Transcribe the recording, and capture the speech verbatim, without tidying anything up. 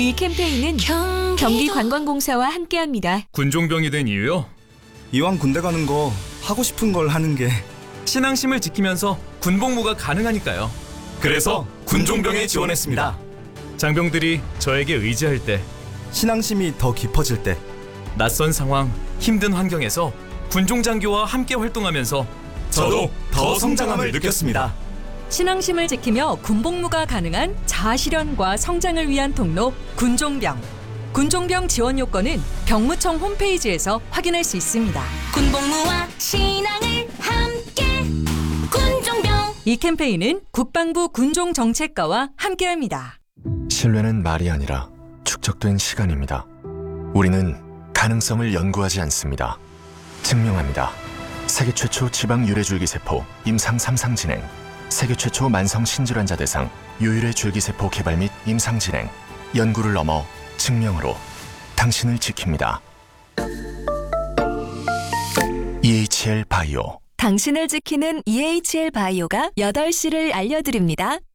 이 캠페인은 경기관광공사와 함께합니다. 군종병이 된 이유요? 이왕 군대 가는 거 하고 싶은 걸 하는 게 신앙심을 지키면서 군복무가 가능하니까요. 그래서 군종병에 지원했습니다. 장병들이 저에게 의지할 때, 신앙심이 더 깊어질 때, 낯선 상황, 힘든 환경에서 군종장교와 함께 활동하면서 저도 더 성장함을 느꼈습니다. 신앙심을 지키며 군복무가 가능한 자아실현과 성장을 위한 통로 군종병. 군종병 지원 요건은 병무청 홈페이지에서 확인할 수 있습니다. 군복무와 신앙을 함께 군종병. 이 캠페인은 국방부 군종정책과와 함께합니다. 신뢰는 말이 아니라 축적된 시간입니다. 우리는 가능성을 연구하지 않습니다. 증명합니다. 세계 최초 지방 유래줄기세포 임상 삼 상 진행, 세계 최초 만성 신질환자 대상 유일의 줄기세포 개발 및 임상 진행, 연구를 넘어 증명으로 당신을 지킵니다. 이에이치엘 바이오. 당신을 지키는 이에이치엘 바이오가 여덟 시를 알려드립니다.